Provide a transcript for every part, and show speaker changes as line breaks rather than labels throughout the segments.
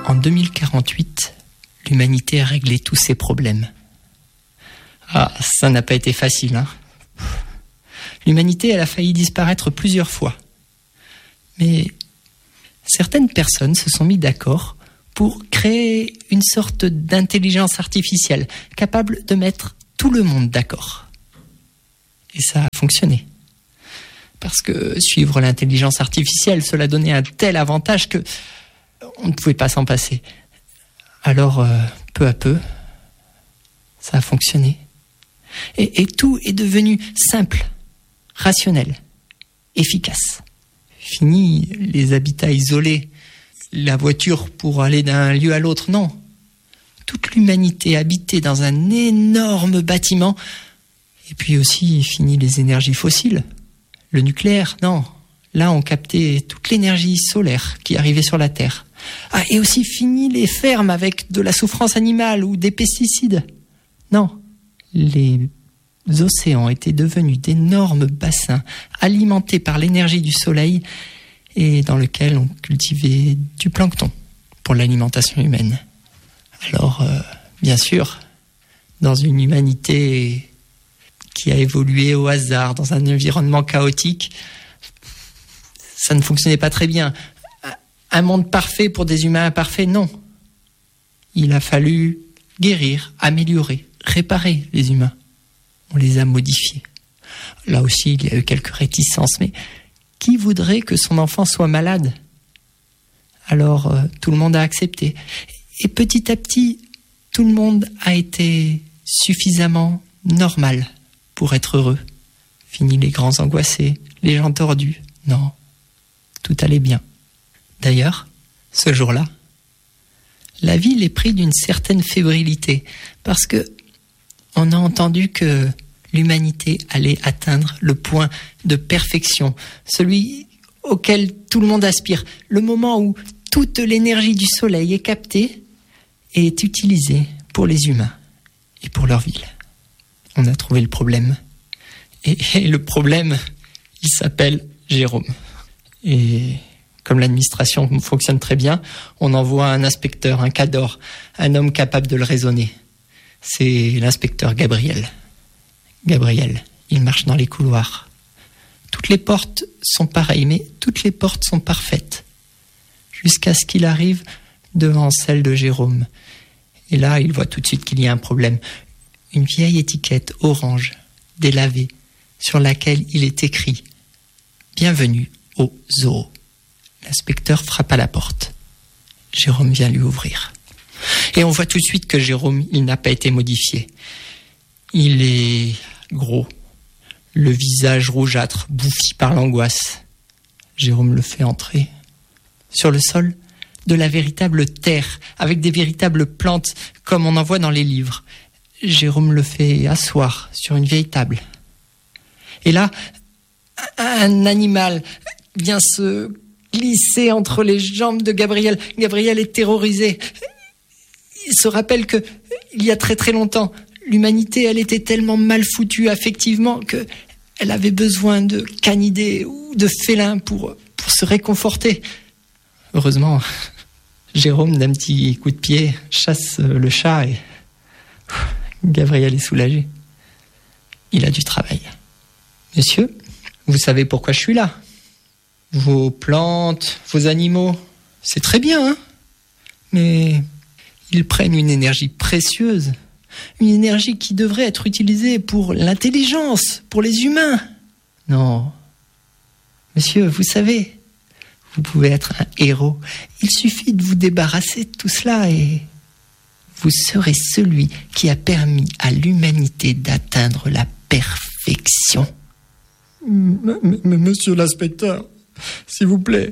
En 2048, l'humanité a réglé tous ses problèmes. Ah, ça n'a pas été facile, hein. L'humanité, elle a failli disparaître plusieurs fois. Mais certaines personnes se sont mis d'accord pour créer une sorte d'intelligence artificielle capable de mettre tout le monde d'accord. Et ça a fonctionné. Parce que suivre l'intelligence artificielle, cela donnait un tel avantage que on ne pouvait pas s'en passer. Alors, peu à peu, ça a fonctionné. Et tout est devenu simple, rationnel, efficace. Fini les habitats isolés, la voiture pour aller d'un lieu à l'autre, non. Toute l'humanité habitait dans un énorme bâtiment. Et puis aussi, fini les énergies fossiles. Le nucléaire, non. Là, on captait toute l'énergie solaire qui arrivait sur la Terre. Ah, et aussi fini les fermes avec de la souffrance animale ou des pesticides. Non. Les océans étaient devenus d'énormes bassins alimentés par l'énergie du soleil et dans lesquels on cultivait du plancton pour l'alimentation humaine. Alors, bien sûr, dans une humanité qui a évolué au hasard, dans un environnement chaotique, ça ne fonctionnait pas très bien. Un monde parfait pour des humains imparfaits, non. Il a fallu guérir, améliorer, réparer les humains. On les a modifiés. Là aussi, il y a eu quelques réticences, mais qui voudrait que son enfant soit malade ? Alors, tout le monde a accepté. Et petit à petit, tout le monde a été suffisamment normal pour être heureux. Fini les grands angoissés, les gens tordus. Non, tout allait bien. D'ailleurs, ce jour-là, la ville est prise d'une certaine fébrilité parce que on a entendu que l'humanité allait atteindre le point de perfection, celui auquel tout le monde aspire, le moment où toute l'énergie du soleil est captée et est utilisée pour les humains et pour leur ville. On a trouvé le problème. Et le problème, il s'appelle Jérôme. Et comme l'administration fonctionne très bien, on envoie un inspecteur, un cador, un homme capable de le raisonner. C'est l'inspecteur Gabriel. Gabriel, il marche dans les couloirs. Toutes les portes sont pareilles, mais toutes les portes sont parfaites. Jusqu'à ce qu'il arrive devant celle de Jérôme. Et là, il voit tout de suite qu'il y a un problème. Une vieille étiquette orange, délavée, sur laquelle il est écrit « Bienvenue au zoo ». L'inspecteur frappe à la porte. Jérôme vient lui ouvrir. Et on voit tout de suite que Jérôme, il n'a pas été modifié. Il est gros, le visage rougeâtre, bouffi par l'angoisse. Jérôme le fait entrer. Sur le sol, de la véritable terre, avec des véritables plantes, comme on en voit dans les livres. Jérôme le fait asseoir sur une vieille table. Et là, un animal vient se glisser entre les jambes de Gabriel. Gabriel est terrorisé. Il se rappelle que, il y a très très longtemps, l'humanité, elle était tellement mal foutue affectivement que elle avait besoin de canidés ou de félins pour se réconforter. Heureusement, Jérôme, d'un petit coup de pied, chasse le chat et Gabriel est soulagé. Il a du travail. Monsieur, vous savez pourquoi je suis là ? Vos plantes, vos animaux, c'est très bien, hein ? Mais ils prennent une énergie précieuse, une énergie qui devrait être utilisée pour l'intelligence, pour les humains. Non. Monsieur, vous savez, vous pouvez être un héros. Il suffit de vous débarrasser de tout cela et vous serez celui qui a permis à l'humanité d'atteindre la perfection.
Monsieur l'inspecteur, s'il vous plaît,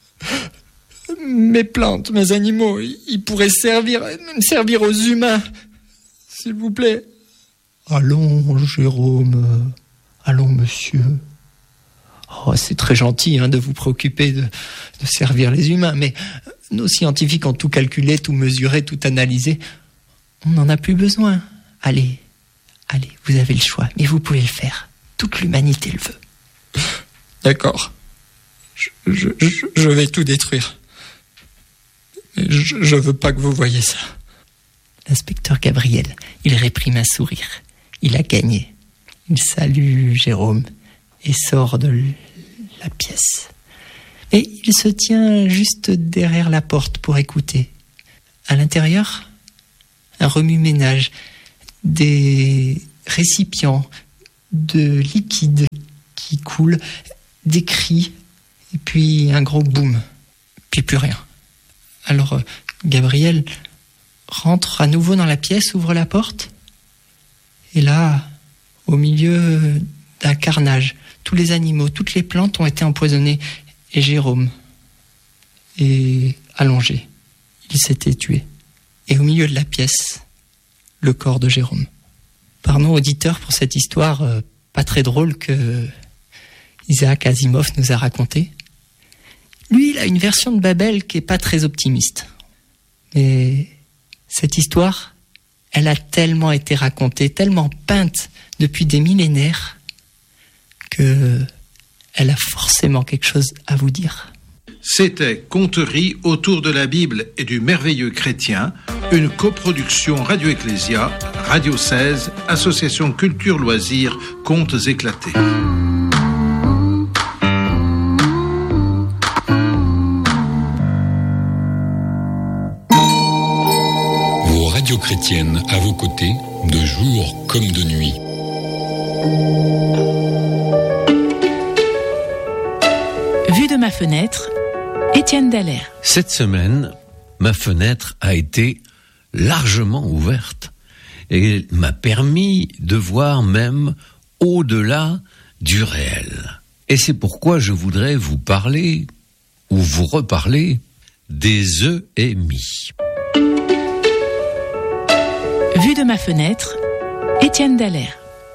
mes plantes, mes animaux, ils pourraient servir aux humains, s'il vous plaît.
Allons, Jérôme, allons, monsieur. Oh, c'est très gentil de vous préoccuper de servir les humains, mais nos scientifiques ont tout calculé, tout mesuré, tout analysé. On n'en a plus besoin. Allez, vous avez le choix, mais vous pouvez le faire. Toute l'humanité le veut.
D'accord. Je vais tout détruire. Mais je veux pas que vous voyiez ça.
L'inspecteur Gabriel, il réprime un sourire. Il a gagné. Il salue Jérôme et sort de la pièce. Et il se tient juste derrière la porte pour écouter. À l'intérieur, un remue-ménage, des récipients de liquide qui coulent, des cris, et puis un gros boum, puis plus rien. Alors Gabriel rentre à nouveau dans la pièce, ouvre la porte, et là, au milieu d'un carnage, tous les animaux, toutes les plantes ont été empoisonnées, et Jérôme est allongé. Il s'était tué. Et au milieu de la pièce, le corps de Jérôme. Pardon, auditeur, pour cette histoire pas très drôle que Isaac Asimov nous a racontée. Lui, il a une version de Babel qui est pas très optimiste. Mais cette histoire, elle a tellement été racontée, tellement peinte depuis des millénaires, que elle a forcément quelque chose à vous dire.
C'était Conteries autour de la Bible et du merveilleux chrétien, une coproduction Radio Ecclésia, Radio 16, Association Culture Loisirs, Contes éclatés.
Vos radios chrétiennes à vos côtés, de jour comme de nuit.
Vue de ma fenêtre, Étienne Dallaire.
Cette semaine, ma fenêtre a été largement ouverte et m'a permis de voir même au-delà du réel. Et c'est pourquoi je voudrais vous parler, ou vous reparler, des EMI.
Vue de ma fenêtre, Étienne Dallaire.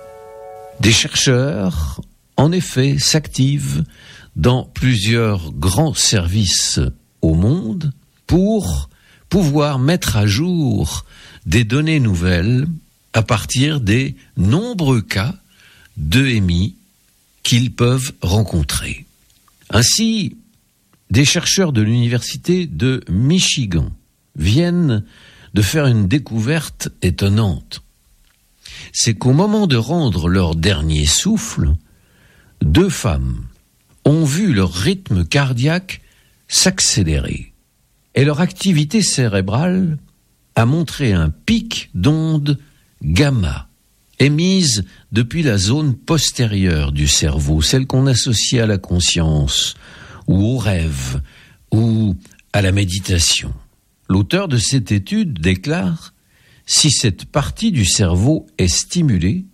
Des chercheurs, en effet, s'activent dans plusieurs grands services au monde pour pouvoir mettre à jour des données nouvelles à partir des nombreux cas d'EMI qu'ils peuvent rencontrer. Ainsi, des chercheurs de l'université de Michigan viennent de faire une découverte étonnante. C'est qu'au moment de rendre leur dernier souffle, 2 femmes ont vu leur rythme cardiaque s'accélérer et leur activité cérébrale a montré un pic d'ondes gamma émise depuis la zone postérieure du cerveau, celle qu'on associe à la conscience ou au rêve ou à la méditation. L'auteur de cette étude déclare: si cette partie du cerveau est stimulée,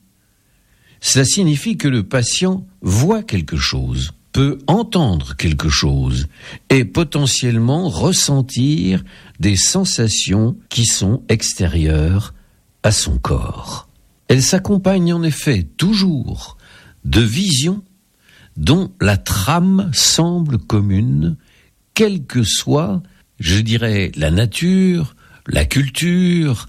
cela signifie que le patient voit quelque chose, peut entendre quelque chose et potentiellement ressentir des sensations qui sont extérieures à son corps. Elle s'accompagne en effet toujours de visions dont la trame semble commune, quelle que soit, je dirais, la nature, la culture,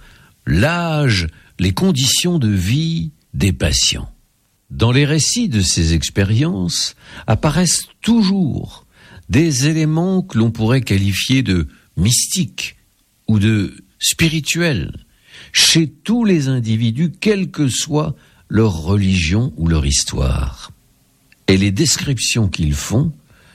l'âge, les conditions de vie des patients. Dans les récits de ces expériences apparaissent toujours des éléments que l'on pourrait qualifier de mystiques ou de spirituels chez tous les individus, quelle que soit leur religion ou leur histoire. Et les descriptions qu'ils font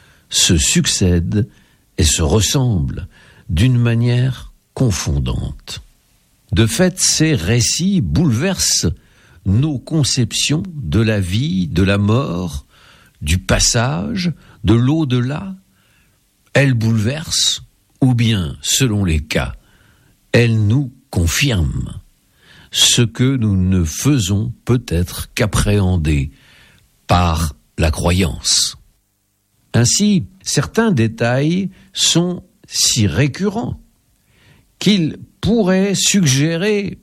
se succèdent et se ressemblent d'une manière confondante. De fait, ces récits bouleversent nos conceptions de la vie, de la mort, du passage, de l'au-delà. Elles bouleversent, ou bien, selon les cas, elles nous confirment ce que nous ne faisons peut-être qu'appréhender par la croyance. Ainsi, certains détails sont si récurrents qu'ils pourraient suggérer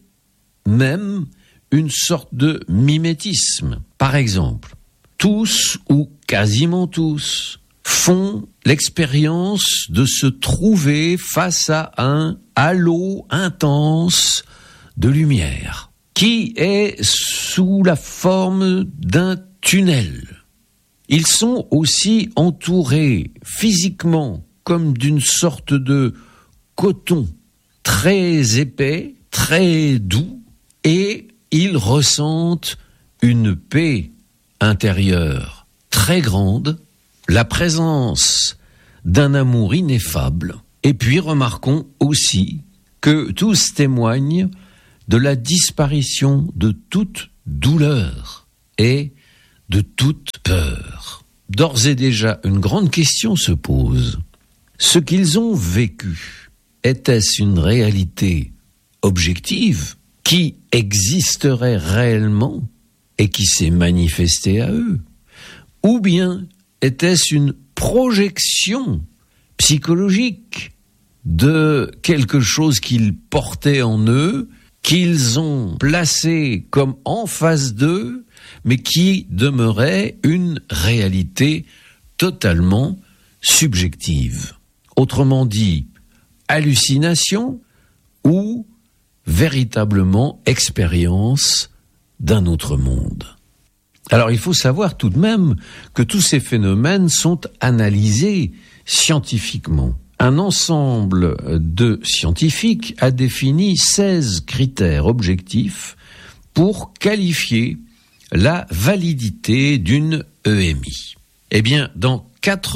même une sorte de mimétisme. Par exemple, tous ou quasiment tous font l'expérience de se trouver face à un halo intense de lumière qui est sous la forme d'un tunnel. Ils sont aussi entourés physiquement comme d'une sorte de coton très épais, très doux, et ils ressentent une paix intérieure très grande, la présence d'un amour ineffable. Et puis remarquons aussi que tous témoignent de la disparition de toute douleur et de toute peur. D'ores et déjà, une grande question se pose. Ce qu'ils ont vécu, était-ce une réalité objective qui existerait réellement et qui s'est manifestée à eux? Ou bien était-ce une projection psychologique de quelque chose qu'ils portaient en eux, qu'ils ont placé comme en face d'eux, mais qui demeurait une réalité totalement subjective? Autrement dit, hallucination ou véritablement expérience d'un autre monde. Alors il faut savoir tout de même que tous ces phénomènes sont analysés scientifiquement. Un ensemble de scientifiques a défini 16 critères objectifs pour qualifier la validité d'une EMI. Eh bien, dans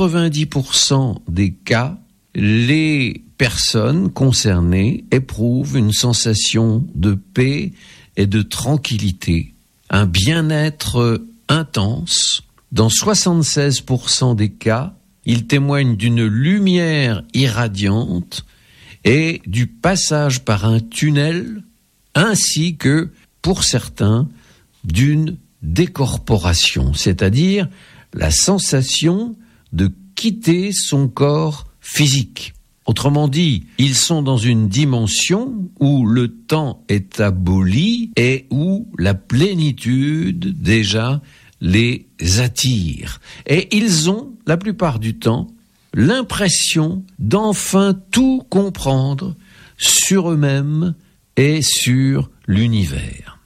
90% des cas, les personnes concernées éprouvent une sensation de paix et de tranquillité, un bien-être intense. Dans 76% des cas, ils témoignent d'une lumière irradiante et du passage par un tunnel, ainsi que, pour certains, d'une décorporation, c'est-à-dire la sensation de quitter son corps physique. Autrement dit, ils sont dans une dimension où le temps est aboli et où la plénitude déjà les attire. Et ils ont, la plupart du temps, l'impression d'enfin tout comprendre sur eux-mêmes et sur l'univers.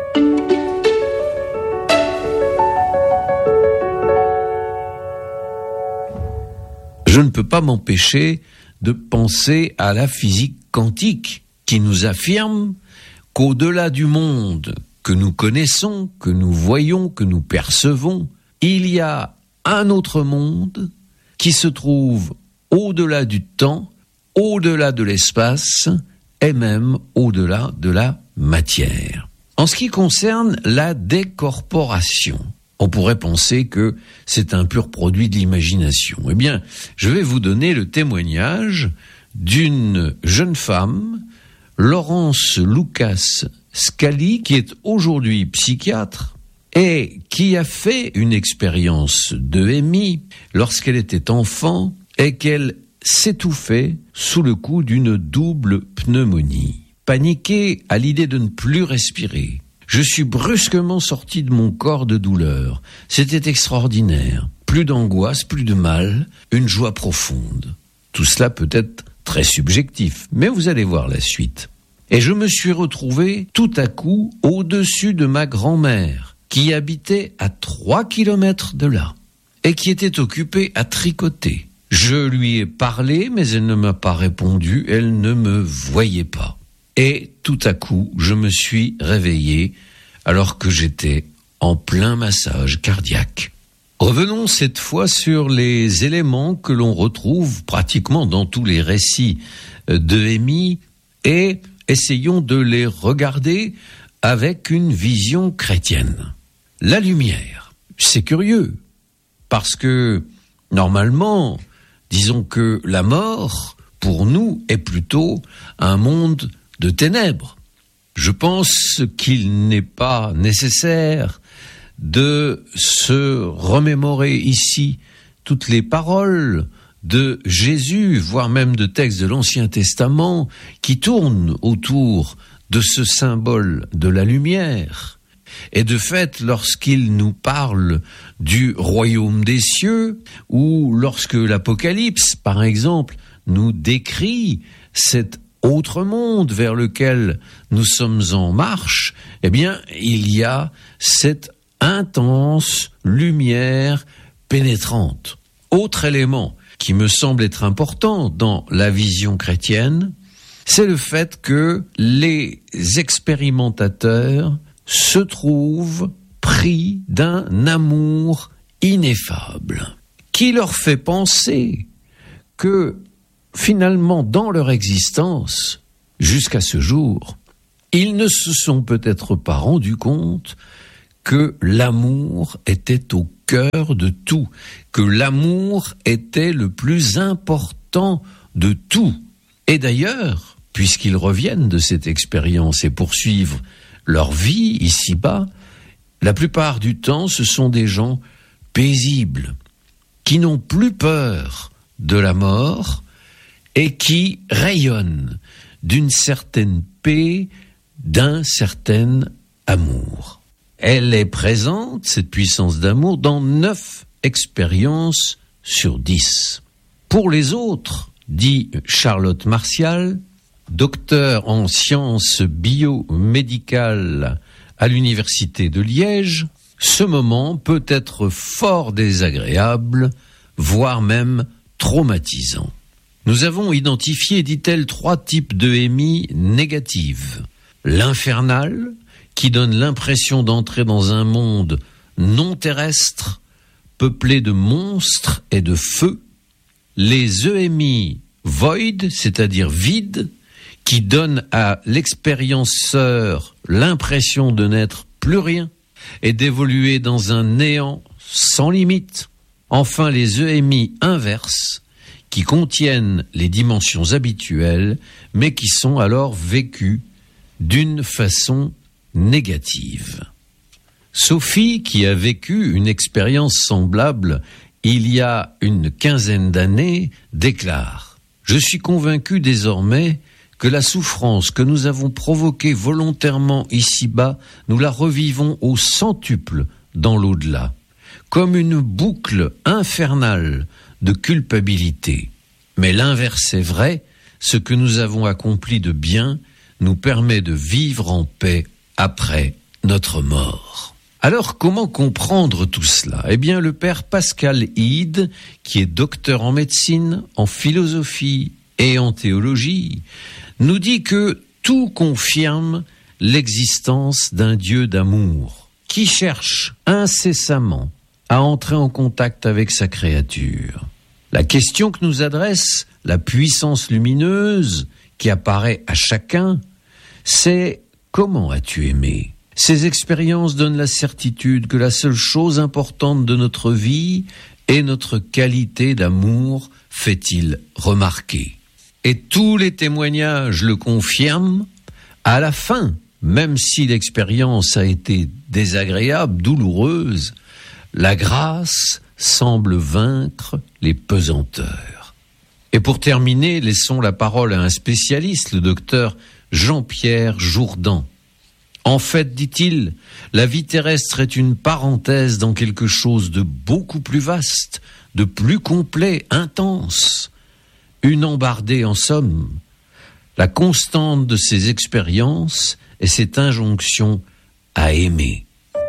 Je ne peux pas m'empêcher de penser à la physique quantique qui nous affirme qu'au-delà du monde que nous connaissons, que nous voyons, que nous percevons, il y a un autre monde qui se trouve au-delà du temps, au-delà de l'espace et même au-delà de la matière. En ce qui concerne la décorporation, on pourrait penser que c'est un pur produit de l'imagination. Eh bien, je vais vous donner le témoignage d'une jeune femme, Laurence Lucas Scali, qui est aujourd'hui psychiatre et qui a fait une expérience d'EMI lorsqu'elle était enfant et qu'elle s'étouffait sous le coup d'une double pneumonie. Paniquée à l'idée de ne plus respirer, je suis brusquement sorti de mon corps de douleur. C'était extraordinaire. Plus d'angoisse, plus de mal, une joie profonde. Tout cela peut être très subjectif, mais vous allez voir la suite. Et je me suis retrouvé tout à coup au-dessus de ma grand-mère, qui habitait à 3 kilomètres de là, et qui était occupée à tricoter. Je lui ai parlé, mais elle ne m'a pas répondu, elle ne me voyait pas. Et tout à coup, je me suis réveillé alors que j'étais en plein massage cardiaque. Revenons cette fois sur les éléments que l'on retrouve pratiquement dans tous les récits d'EMI et essayons de les regarder avec une vision chrétienne. La lumière, c'est curieux, parce que normalement, disons que la mort, pour nous, est plutôt un monde de ténèbres. Je pense qu'il n'est pas nécessaire de se remémorer ici toutes les paroles de Jésus, voire même de textes de l'Ancien Testament, qui tournent autour de ce symbole de la lumière. Et de fait, lorsqu'il nous parle du royaume des cieux, ou lorsque l'Apocalypse, par exemple, nous décrit cet autre monde vers lequel nous sommes en marche, eh bien, il y a cette intense lumière pénétrante. Autre élément qui me semble être important dans la vision chrétienne, c'est le fait que les expérimentateurs se trouvent pris d'un amour ineffable, qui leur fait penser que finalement, dans leur existence, jusqu'à ce jour, ils ne se sont peut-être pas rendus compte que l'amour était au cœur de tout, que l'amour était le plus important de tout. Et d'ailleurs, puisqu'ils reviennent de cette expérience et poursuivent leur vie ici-bas, la plupart du temps, ce sont des gens paisibles, qui n'ont plus peur de la mort et qui rayonnent d'une certaine paix, d'un certain amour. Elle est présente, cette puissance d'amour, dans 9 expériences sur 10. Pour les autres, dit Charlotte Martial, docteur en sciences biomédicales à l'université de Liège, ce moment peut être fort désagréable, voire même traumatisant. Nous avons identifié, dit-elle, 3 types d'EMI négatives. L'infernal, qui donne l'impression d'entrer dans un monde non terrestre, peuplé de monstres et de feu. Les EMI void, c'est-à-dire vide, qui donnent à l'expérienceur l'impression de n'être plus rien et d'évoluer dans un néant sans limite. Enfin, les EMI inverses, qui contiennent les dimensions habituelles, mais qui sont alors vécues d'une façon négative. Sophie, qui a vécu une expérience semblable il y a une quinzaine d'années, déclare « Je suis convaincu désormais que la souffrance que nous avons provoquée volontairement ici-bas, nous la revivons au centuple dans l'au-delà, comme une boucle infernale de culpabilité. Mais l'inverse est vrai, ce que nous avons accompli de bien nous permet de vivre en paix après notre mort. » Alors, comment comprendre tout cela ? Eh bien, le père Pascal Ide, qui est docteur en médecine, en philosophie et en théologie, nous dit que tout confirme l'existence d'un Dieu d'amour, qui cherche incessamment à entrer en contact avec sa créature. La question que nous adresse la puissance lumineuse qui apparaît à chacun, c'est « Comment as-tu aimé ?» Ces expériences donnent la certitude que la seule chose importante de notre vie est notre qualité d'amour, fait-il remarquer. Et tous les témoignages le confirment. À la fin, même si l'expérience a été désagréable, douloureuse, la grâce semble vaincre les pesanteurs. Et pour terminer, laissons la parole à un spécialiste, le docteur Jean-Pierre Jourdan. En fait, dit-il, la vie terrestre est une parenthèse dans quelque chose de beaucoup plus vaste, de plus complet, intense. Une embardée en somme. La constante de ces expériences est cette injonction à aimer.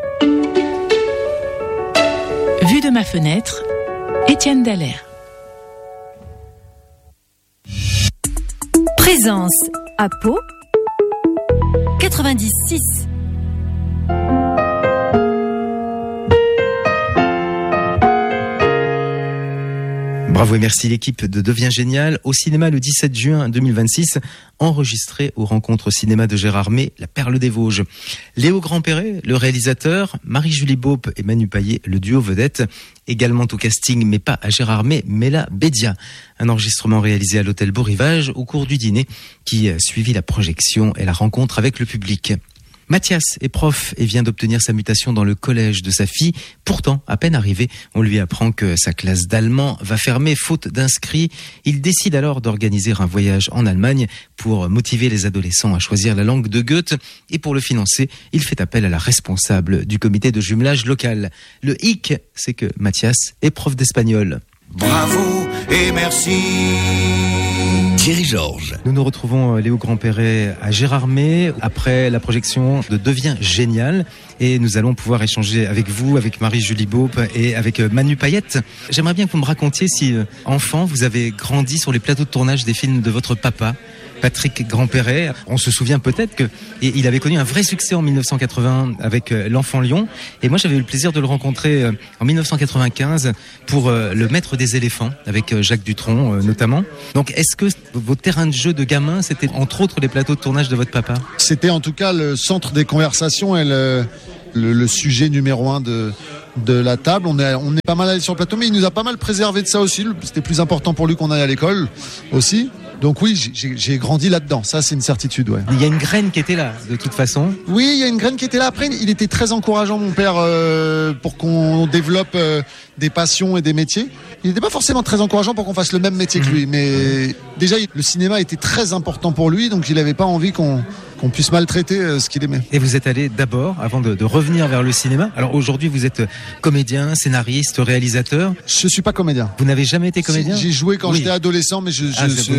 Vue de ma fenêtre, Étienne Dallaire.
Présence à Pau 96.
Bravo et merci l'équipe de Devient Génial au cinéma le 17 juin 2026, enregistré aux rencontres cinéma de Gérard May, La Perle des Vosges. Léo Grandperret, le réalisateur, Marie-Julie Beaupe et Manu Payet, le duo vedette, également au casting, mais pas à Gérard May, Mela Bédia. Un enregistrement réalisé à l'hôtel Beau Rivage au cours du dîner qui suivit la projection et la rencontre avec le public. Mathias est prof et vient d'obtenir sa mutation dans le collège de sa fille. Pourtant, à peine arrivé, on lui apprend que sa classe d'allemand va fermer faute d'inscrits. Il décide alors d'organiser un voyage en Allemagne pour motiver les adolescents à choisir la langue de Goethe. Et pour le financer, il fait appel à la responsable du comité de jumelage local. Le hic, c'est que Mathias est prof d'espagnol.
Bravo et merci.
Thierry Georges.
Nous nous retrouvons, Léo Grand-Perret, à Gérardmer, après la projection de Deviens génial. Et nous allons pouvoir échanger avec vous, avec Marie-Julie Beaupe et avec Manu Payette. J'aimerais bien que vous me racontiez si, enfant, vous avez grandi sur les plateaux de tournage des films de votre papa, Patrick Grand-Perret. On se souvient peut-être qu'il avait connu un vrai succès en 1981 avec L'Enfant Lion. Et moi, j'avais eu le plaisir de le rencontrer en 1995 pour Le Maître des éléphants, avec Jacques Dutronc notamment. Donc, est-ce que vos terrains de jeu de gamin, c'était entre autres les plateaux de tournage de votre papa ?
C'était en tout cas le centre des conversations et le sujet numéro 1 de la table. On est pas mal allé sur le plateau, mais il nous a pas mal préservé de ça aussi. C'était plus important pour lui qu'on aille à l'école aussi. Donc oui, j'ai grandi là-dedans. Ça, c'est une certitude, ouais.
Il y a une graine qui était là, de toute façon.
Oui, il y a une graine qui était là. Après, il était très encourageant, mon père, pour qu'on développe des passions et des métiers. Il n'était pas forcément très encourageant pour qu'on fasse le même métier que lui. Mais déjà, le cinéma était très important pour lui, donc il n'avait pas envie qu'on puisse maltraiter ce qu'il aimait.
Et vous êtes allé d'abord, avant de revenir vers le cinéma. Alors aujourd'hui, vous êtes comédien, scénariste, réalisateur.
Je suis pas comédien.
Vous n'avez jamais été comédien ?
J'ai joué quand j'étais adolescent, mais je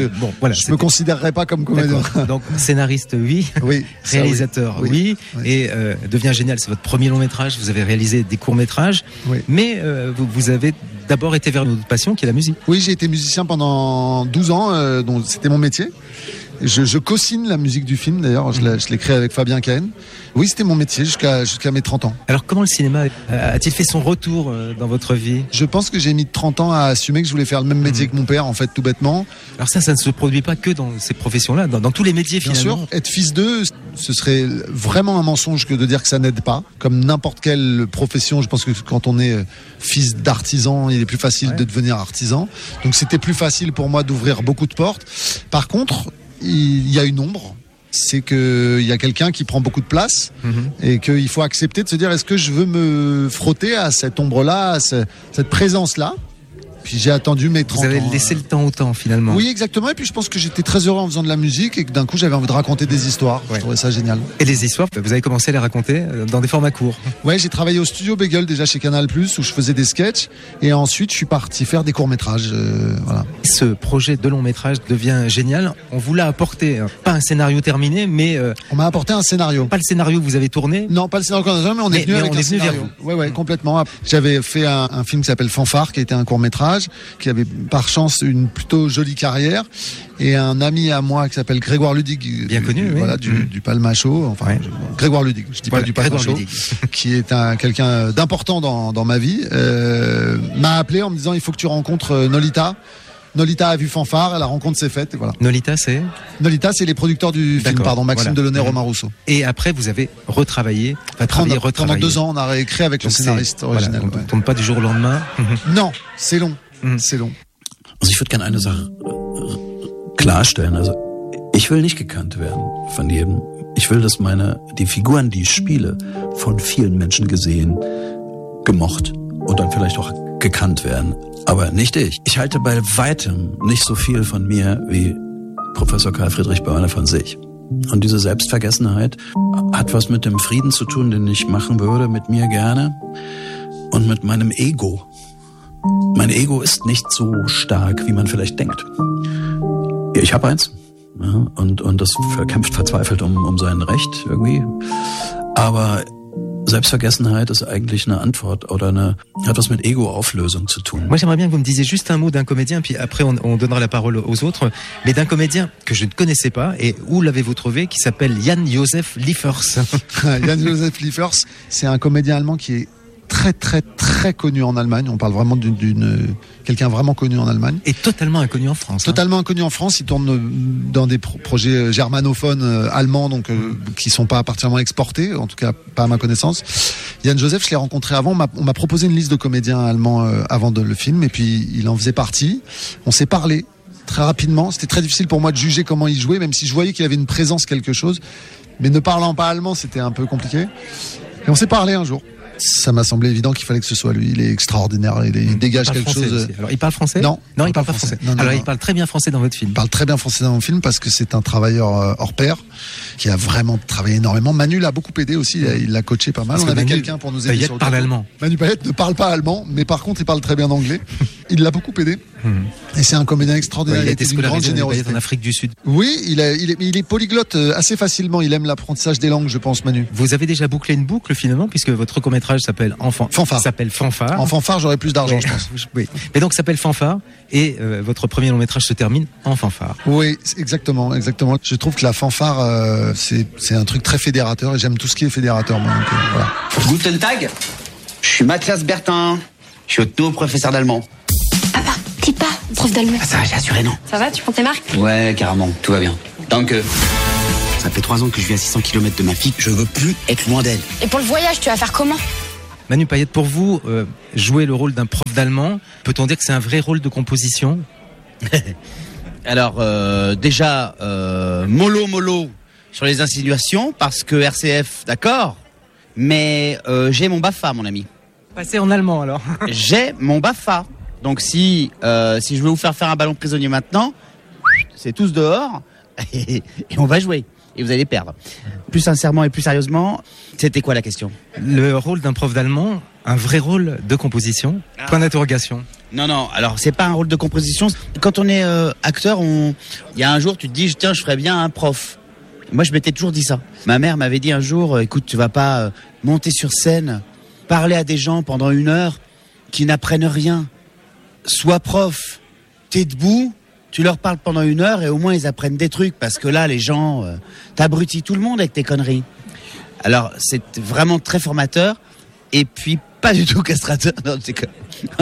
me considérerais pas comme comédien.
Donc scénariste, oui.
Oui.
Réalisateur, oui. Et Deviens génial, c'est votre premier long métrage. Vous avez réalisé des courts métrages. Oui. Mais vous avez d'abord été vers notre passion, qui est la musique.
Oui, j'ai été musicien pendant 12 ans, donc c'était mon métier. Je co-signe la musique du film, d'ailleurs, je l'ai créé avec Fabien Cahen. Oui, c'était mon métier jusqu'à mes 30 ans.
Alors comment le cinéma a-t-il fait son retour dans votre vie ?
Je pense que j'ai mis 30 ans à assumer que je voulais faire le même métier que mon père, en fait, tout bêtement.
Alors ça ne se produit pas que dans ces professions-là, dans tous les métiers finalement.
Bien sûr, être fils d'eux, ce serait vraiment un mensonge que de dire que ça n'aide pas. Comme n'importe quelle profession, je pense que quand on est fils d'artisan, il est plus facile de devenir artisan. Donc c'était plus facile pour moi d'ouvrir beaucoup de portes. Par contre, il y a une ombre, c'est qu'il y a quelqu'un qui prend beaucoup de place et qu'il faut accepter de se dire, est-ce que je veux me frotter à cette ombre-là, à cette présence-là ? Puis j'ai attendu mes 30 ans.
Vous avez laissé le temps au temps finalement.
Oui, exactement. Et puis je pense que j'étais très heureux en faisant de la musique et que d'un coup j'avais envie de raconter des histoires. Je trouvais ça génial.
Et les histoires, vous avez commencé à les raconter dans des formats courts.
Ouais, j'ai travaillé au studio Bagel déjà chez Canal+, où je faisais des sketchs. Et ensuite je suis parti faire des courts-métrages. Voilà.
Ce projet de long-métrage devient génial. On vous l'a apporté, pas un scénario terminé, mais...
On m'a apporté un scénario.
Pas le scénario que vous avez tourné ?
Non, pas le scénario qu'on a tourné, mais on est venu avec un scénario. Ouais, complètement. J'avais fait un film qui s'appelle Fanfare, qui était un court-métrage, qui avait par chance une plutôt jolie carrière, et un ami à moi qui s'appelle Grégoire Ludig,
bien connu,
voilà, du Palmacho, enfin Grégoire Ludig, je dis pas du Palmacho, qui est quelqu'un d'important dans ma vie, m'a appelé en me disant il faut que tu rencontres Nolita. Nolita a vu Fanfare, la rencontre s'est faite et voilà.
Nolita, c'est
les producteurs du film, Maxime Delaunay, Romain Rousseau.
Et après, vous avez retravaillé,
pendant 2 ans, on a réécrit avec le scénariste original.
On ne tombe pas du jour au lendemain.
Non, c'est long. C'est long.
Also ich würde gerne eine Sache klarstellen. Also ich will nicht gekannt werden von jedem. Ich will, dass die Figuren, die ich spiele, von vielen Menschen gesehen, gemocht und dann vielleicht auch gekannt werden. Aber nicht ich. Ich halte bei weitem nicht so viel von mir wie Professor Karl Friedrich Börner von sich. Und diese Selbstvergessenheit hat was mit dem Frieden zu tun, den ich machen würde, mit mir gerne und mit meinem Ego. Mein Ego ist nicht so stark, wie man vielleicht denkt. Ich habe eins, ja, und das kämpft verzweifelt um sein Recht irgendwie. Aber Selbstvergessenheit ist eigentlich eine Antwort oder hat was mit Ego-Auflösung zu tun.
Moi, j'aimerais bien que vous me disiez juste un mot d'un comédien, puis après on donnera la parole aux autres, mais d'un comédien que je ne connaissais pas, et où l'avez-vous trouvé, qui s'appelle Jan-Josef Liefers.
Jan-Josef Liefers, c'est un comédien allemand qui est très très très connu en Allemagne. On parle vraiment quelqu'un vraiment connu en Allemagne.
Et totalement inconnu en France.
Totalement inconnu en France. Il tourne dans des projets germanophones allemands, donc qui sont pas particulièrement exportés, en tout cas pas à ma connaissance. Jan Josef, je l'ai rencontré avant. On m'a proposé une liste de comédiens allemands avant le film, et puis il en faisait partie. On s'est parlé très rapidement. C'était très difficile pour moi de juger comment il jouait, même si je voyais qu'il avait une présence, quelque chose. Mais ne parlant pas allemand, c'était un peu compliqué. Et on s'est parlé un jour. Ça m'a semblé évident qu'il fallait que ce soit lui. Il est extraordinaire. Il dégage quelque chose.
Aussi. Alors, il parle français ?
Non,
il parle pas français. Non, alors, il parle très bien français dans votre film.
Il parle très bien français dans mon film parce que c'est un travailleur hors pair qui a vraiment travaillé énormément. Manu l'a beaucoup aidé aussi. Il l'a coaché pas mal. On avait quelqu'un pour nous aider.
Payette parle allemand.
Manu Payette ne parle pas allemand, mais par contre, il parle très bien anglais. il l'a beaucoup aidé. Et c'est un comédien extraordinaire.
Il a été
d'une grande
scolarisé
générosité
en Afrique du Sud.
Oui, il est polyglotte assez facilement. Il aime l'apprentissage des langues, je pense, Manu.
Vous avez déjà bouclé une boucle finalement, puisque votre court-métrage s'appelle
Fanfare.
Fanfare.
En fanfare, j'aurais plus d'argent, je pense.
Oui. Mais donc, ça s'appelle Fanfare, et votre premier long-métrage se termine en fanfare.
Oui, exactement. Je trouve que la fanfare, c'est un truc très fédérateur, et j'aime tout ce qui est fédérateur, moi. Donc, voilà.
Guten Tag, je suis Mathias Bertin, je suis votre nouveau professeur d'allemand.
Papa, t'es pas prof d'allemand.
Ah, ça va, j'ai assuré, non.
Ça va, tu prends tes marques?
Ouais, carrément, tout va bien. Donc, ça fait 3 ans que je vis à 600 km de ma fille, je veux plus être loin d'elle.
Et pour le voyage, tu vas faire comment?
Manu Payette, pour vous, jouer le rôle d'un prof d'allemand, peut-on dire que c'est un vrai rôle de composition?
Alors, déjà, mollo sur les insinuations, parce que RCF, d'accord, mais j'ai mon BAFA, mon ami.
Passez en allemand, alors.
J'ai mon BAFA. Donc si je veux vous faire un ballon prisonnier maintenant, c'est tous dehors et on va jouer. Et vous allez perdre. Plus sincèrement et plus sérieusement, c'était quoi la question?
Le rôle d'un prof d'allemand, un vrai rôle de composition? Point d'interrogation.
Non, alors c'est pas un rôle de composition. Quand on est acteur, il y a un jour tu te dis tiens, je ferais bien un prof. Moi je m'étais toujours dit ça. Ma mère m'avait dit un jour écoute, tu vas pas monter sur scène, parler à des gens pendant 1 heure qui n'apprennent rien. Sois prof, t'es debout, tu leur parles pendant 1 heure et au moins ils apprennent des trucs parce que là les gens t'abrutis tout le monde avec tes conneries. Alors c'est vraiment très formateur et puis pas du tout castrateur. Non, c'est que...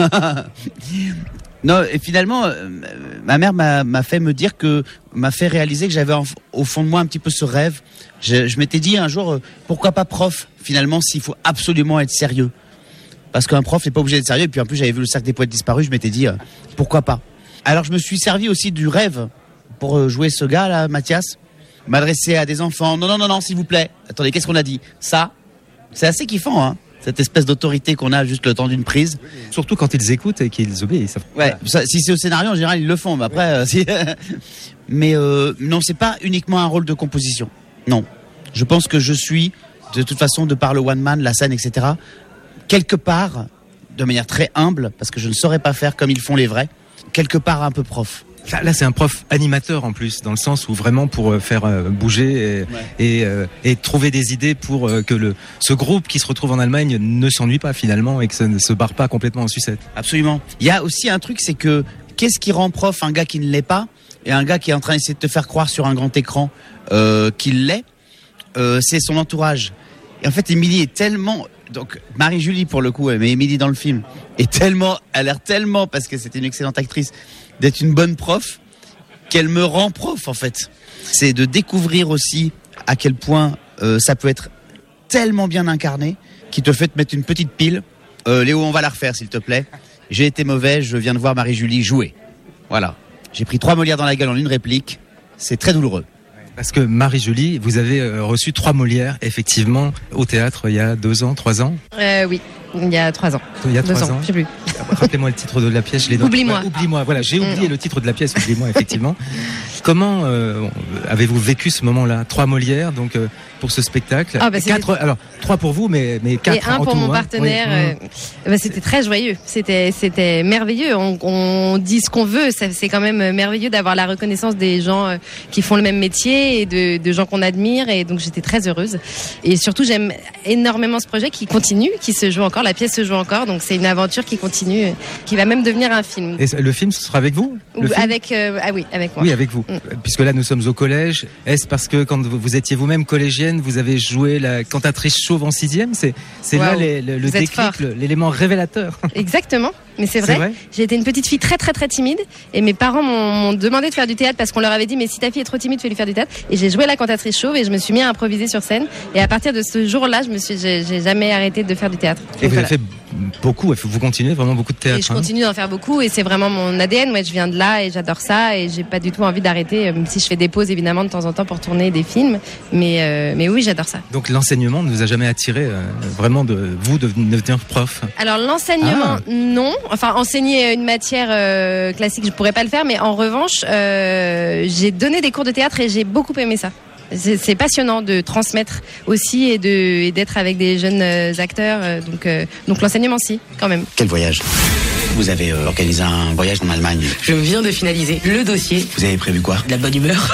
Non, et finalement ma mère m'a fait réaliser que j'avais au fond de moi un petit peu ce rêve. Je m'étais dit un jour pourquoi pas prof finalement s'il faut absolument être sérieux. Parce qu'un prof n'est pas obligé d'être sérieux. Et puis en plus, j'avais vu le Cercle des poètes disparus. Je m'étais dit, pourquoi pas. Alors je me suis servi aussi du rêve pour jouer ce gars-là, Mathias. M'adresser à des enfants. Non, s'il vous plaît. Attendez, qu'est-ce qu'on a dit? Ça, c'est assez kiffant, hein. Cette espèce d'autorité qu'on a juste le temps d'une prise.
Surtout quand ils écoutent et qu'ils obéissent.
Ouais, ça, si c'est au scénario, en général, ils le font. Mais après, mais non, c'est pas uniquement un rôle de composition. Non. Je pense que je suis, de toute façon, de par le one man, la scène, etc., quelque part, de manière très humble, parce que je ne saurais pas faire comme ils font les vrais, quelque part un peu prof.
Là, c'est un prof animateur en plus, dans le sens où vraiment pour faire bouger et trouver des idées pour que ce groupe qui se retrouve en Allemagne ne s'ennuie pas finalement et que ça ne se barre pas complètement en sucette.
Absolument. Il y a aussi un truc, c'est que qu'est-ce qui rend prof un gars qui ne l'est pas et un gars qui est en train d'essayer de te faire croire sur un grand écran qu'il l'est, c'est son entourage. Et en fait, Émilie est tellement... Donc, Marie-Julie, pour le coup, mais Émilie dans le film, elle a l'air tellement, parce que c'était une excellente actrice, d'être une bonne prof, qu'elle me rend prof, en fait. C'est de découvrir aussi à quel point ça peut être tellement bien incarné, qui te fait te mettre une petite pile. Léo, on va la refaire, s'il te plaît. J'ai été mauvais, je viens de voir Marie-Julie jouer. Voilà. J'ai pris 3 Molières dans la gueule en une réplique. C'est très douloureux.
Parce que Marie-Julie, vous avez reçu 3 Molières, effectivement, au théâtre il y a 2 ans, 3 ans.
Oui, il y a 3 ans.
Il y a 3 ans.
Je sais plus.
Rappelez-moi le titre de la pièce.
Oublie-moi.
Oublie-moi. Voilà, j'ai oublié le titre de la pièce. Oublie-moi, effectivement. Comment avez-vous vécu ce moment-là? 3 Molières, donc pour ce spectacle.
Ah,
4. Alors 3 pour vous, mais 4
et 1
en
pour
tout,
mon partenaire. Oui. C'était très joyeux. C'était merveilleux. On dit ce qu'on veut. C'est quand même merveilleux d'avoir la reconnaissance des gens qui font le même métier et de gens qu'on admire. Et donc j'étais très heureuse. Et surtout, j'aime énormément ce projet qui continue, qui se joue encore. La pièce se joue encore. Donc c'est une aventure qui continue, qui va même devenir un film.
Et le film, ce sera avec vous?
Avec moi.
Oui, avec vous. Puisque là, nous sommes au collège. Est-ce parce que quand vous étiez vous-même collégienne, vous avez joué la cantatrice chauve en 6e? C'est là le déclic, l'élément révélateur.
Exactement. Mais c'est vrai. J'ai été une petite fille très très très timide et mes parents m'ont demandé de faire du théâtre parce qu'on leur avait dit mais si ta fille est trop timide, fais-lui faire du théâtre. Et j'ai joué la cantatrice chauve et je me suis mis à improviser sur scène. Et à partir de ce jour-là, j'ai jamais arrêté de faire du théâtre.
Et vous avez fait beaucoup, vous continuez vraiment beaucoup de théâtre.
Et je continue d'en faire beaucoup et c'est vraiment mon ADN. Ouais, je viens de là et j'adore ça et j'ai pas du tout envie d'arrêter, même si je fais des pauses évidemment de temps en temps pour tourner des films. Mais oui, j'adore ça.
Donc l'enseignement ne vous a jamais attiré vraiment de devenir prof?
Alors l'enseignement, non. Enfin, enseigner une matière classique, je pourrais pas le faire, mais en revanche, j'ai donné des cours de théâtre et j'ai beaucoup aimé ça. C'est passionnant de transmettre aussi et d'être avec des jeunes acteurs. Donc l'enseignement, si, quand même.
Quel voyage! Vous avez organisé un voyage en Allemagne.
Je viens de finaliser le dossier.
Vous avez prévu quoi?
De la bonne humeur.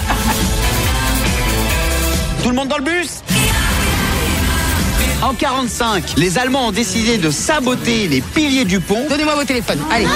Tout le monde dans le bus? En 45, les Allemands ont décidé de saboter les piliers du pont.
Donnez-moi vos téléphones. Allez.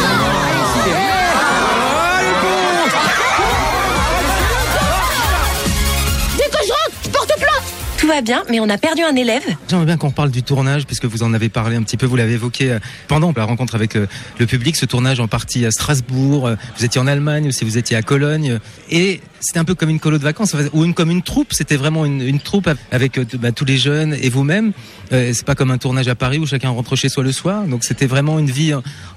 Tout va bien, mais on a perdu un élève.
J'aimerais bien qu'on parle du tournage, puisque vous en avez parlé un petit peu, vous l'avez évoqué pendant la rencontre avec le public, ce tournage en partie à Strasbourg, vous étiez en Allemagne aussi, vous étiez à Cologne, et c'était un peu comme une colo de vacances, ou comme une troupe, c'était vraiment une troupe avec tous les jeunes et vous-même. C'est pas comme un tournage à Paris où chacun rentre chez soi le soir, donc c'était vraiment une vie